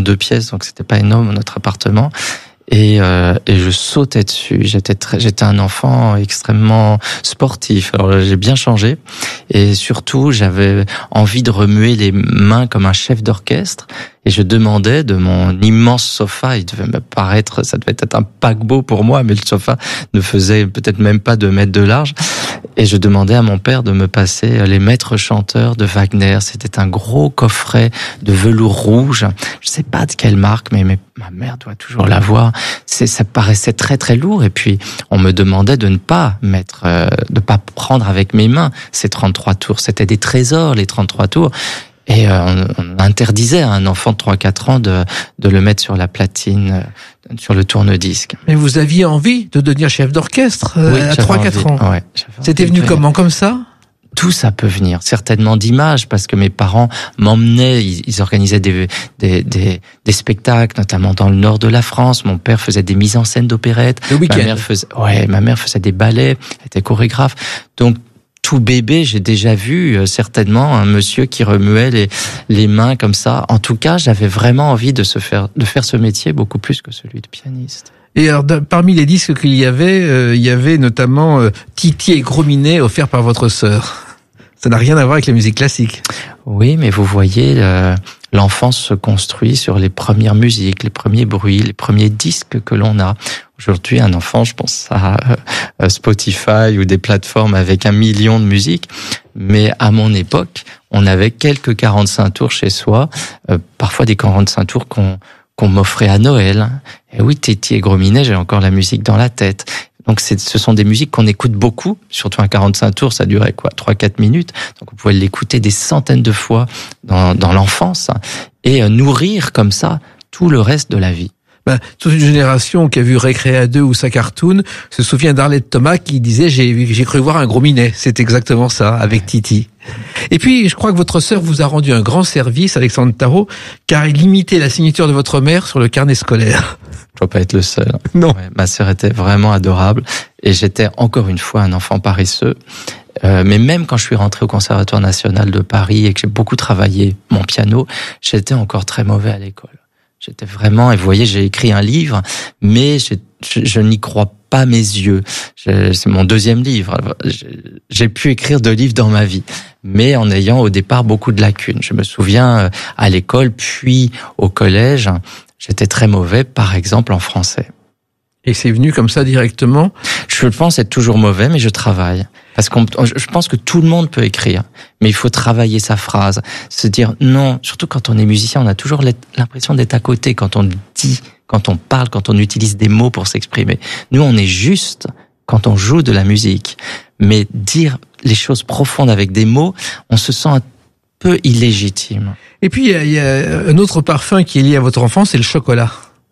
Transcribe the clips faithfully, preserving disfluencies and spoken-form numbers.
deux pièces, donc c'était pas énorme notre appartement. Et, euh, et je sautais dessus. J'étais très, j'étais un enfant extrêmement sportif. Alors j'ai bien changé. Et surtout, j'avais envie de remuer les mains comme un chef d'orchestre. Et je demandais de mon immense sofa, il devait me paraître, ça devait être un paquebot pour moi, mais le sofa ne faisait peut-être même pas deux mètres de large. Et je demandais à mon père de me passer les maîtres chanteurs de Wagner. C'était un gros coffret de velours rouge. Je sais pas de quelle marque, mais, mais ma mère doit toujours l'avoir. C'est, ça paraissait très très lourd. Et puis, on me demandait de ne pas mettre, euh, de pas prendre avec mes mains ces trente-trois tours. C'était des trésors, les trente-trois tours. Et euh, on, on interdisait à un enfant de trois quatre ans de, de le mettre sur la platine, euh, sur le tourne-disque. Mais vous aviez envie de devenir chef d'orchestre euh, oui, à trois quatre ans. Ouais, C'était venu comment, comme ça? Tout ça peut venir, certainement d'images, parce que mes parents m'emmenaient, ils, ils organisaient des, des, des, des spectacles, notamment dans le nord de la France. Mon père faisait des mises en scène d'opérettes. Le week-end. Ma mère faisait, ouais, ma mère faisait des ballets, elle était chorégraphe. Donc, tout bébé, j'ai déjà vu euh, certainement un monsieur qui remuait les, les mains comme ça. En tout cas, j'avais vraiment envie de se faire, de faire ce métier beaucoup plus que celui de pianiste. Et alors, de, parmi les disques qu'il y avait, euh, il y avait notamment euh, Titi et Gros Minet offert par votre sœur. Ça n'a rien à voir avec la musique classique. Oui, mais vous voyez, euh, l'enfance se construit sur les premières musiques, les premiers bruits, les premiers disques que l'on a. Aujourd'hui, un enfant, je pense à euh, Spotify ou des plateformes avec un million de musiques. Mais à mon époque, on avait quelques quarante-cinq tours chez soi, euh, parfois des quarante-cinq tours qu'on qu'on m'offrait à Noël. Et oui, Titi et Gros Minet, j'ai encore la musique dans la tête. Donc c'est, ce sont des musiques qu'on écoute beaucoup, surtout un quarante-cinq tours, ça durait quoi, trois quatre minutes. Donc vous pouvez l'écouter des centaines de fois dans, dans l'enfance et euh, nourrir comme ça tout le reste de la vie. Ben, toute une génération qui a vu Récréa deux ou sa cartoon se souvient d'Arlette Thomas qui disait j'ai, j'ai cru voir un Gros Minet. C'est exactement ça, avec Titi. Et puis, je crois que votre sœur vous a rendu un grand service, Alexandre Tarot, car il imitait la signature de votre mère sur le carnet scolaire. Je dois pas être le seul. Non. Ouais, ma sœur était vraiment adorable et j'étais encore une fois un enfant paresseux. Euh, mais même quand je suis rentré au Conservatoire national de Paris et que j'ai beaucoup travaillé mon piano, j'étais encore très mauvais à l'école. J'étais vraiment, et vous voyez, j'ai écrit un livre, mais je, je, je n'y crois pas mes yeux. Je, c'est mon deuxième livre. J'ai pu écrire deux livres dans ma vie, mais en ayant au départ beaucoup de lacunes. Je me souviens à l'école, puis au collège, j'étais très mauvais, par exemple en français. Et c'est venu comme ça directement? Je pense être toujours mauvais, mais je travaille. Parce qu'on, je pense que tout le monde peut écrire, mais il faut travailler sa phrase, se dire non. Surtout quand on est musicien, on a toujours l'impression d'être à côté quand on dit, quand on parle, quand on utilise des mots pour s'exprimer. Nous, on est juste quand on joue de la musique, mais dire les choses profondes avec des mots, on se sent un peu illégitime. Et puis il y a, il y a un autre parfum qui est lié à votre enfance, c'est le chocolat.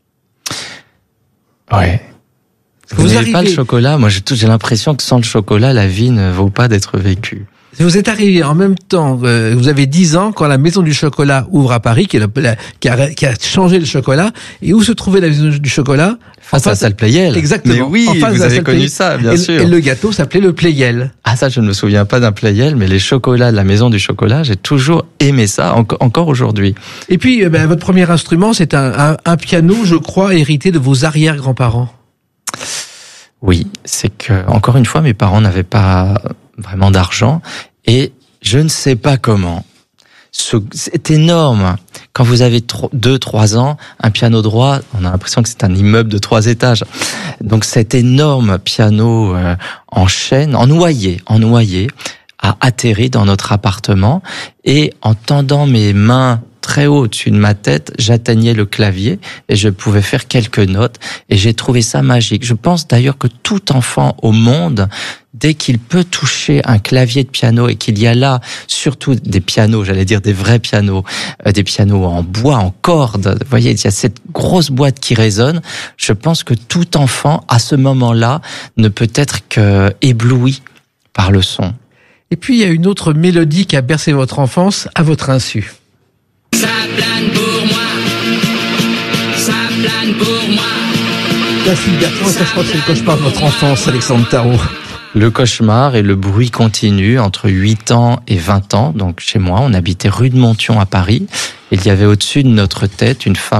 Ouais. Vous, vous n'avez arrivez... pas le chocolat. Moi, j'ai, j'ai l'impression que sans le chocolat, la vie ne vaut pas d'être vécue. Vous êtes arrivé en même temps, euh, vous avez dix ans quand la Maison du Chocolat ouvre à Paris, qui, est la, la, qui, a, qui a changé le chocolat. Et où se trouvait la Maison du Chocolat? Face à la salle Pleyel. Exactement. Mais oui, vous avez connu Pleyel. Ça, bien et, sûr. Et le gâteau s'appelait le Pleyel. Ah, ça, je ne me souviens pas d'un Pleyel, mais les chocolats de la Maison du Chocolat, j'ai toujours aimé ça, en, encore aujourd'hui. Et puis, ben, votre premier instrument, c'est un, un, un piano, je crois, hérité de vos arrière-grands-parents. Oui, c'est que, encore une fois, mes parents n'avaient pas vraiment d'argent et je ne sais pas comment. Ce, c'est énorme. Quand vous avez deux, trois ans, un piano droit, on a l'impression que c'est un immeuble de trois étages. Donc cet énorme piano euh, en chêne, en noyer, en noyer, a atterri dans notre appartement et en tendant mes mains très haut au-dessus de ma tête, j'atteignais le clavier et je pouvais faire quelques notes et j'ai trouvé ça magique. Je pense d'ailleurs que tout enfant au monde, dès qu'il peut toucher un clavier de piano et qu'il y a là surtout des pianos, j'allais dire des vrais pianos, euh, des pianos en bois, en cordes, vous voyez, il y a cette grosse boîte qui résonne, je pense que tout enfant à ce moment-là ne peut être que ébloui par le son. Et puis il y a une autre mélodie qui a bercé votre enfance à votre insu. Ça plane pour moi, ça plane pour moi. La fille Bertrand, ça je crois que c'est le cauchemar de votre enfance, Alexandre Tarot. Le cauchemar et le bruit continu entre huit ans et vingt ans. Donc chez moi, on habitait rue de Monthyon à Paris. Il y avait au-dessus de notre tête une femme